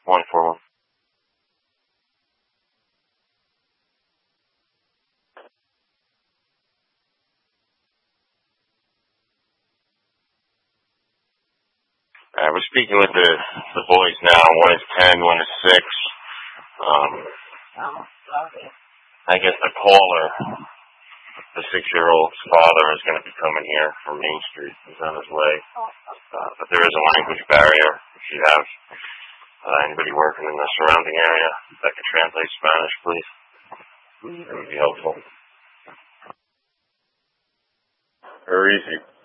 141. We're speaking with the boys now. One is 10, one is 6. I guess the caller, the 6-year-old's father, is going to be coming here from Main Street. He's on his way. But there is a language barrier. If you have anybody working in the surrounding area that can translate Spanish, please. That would be helpful. Very easy.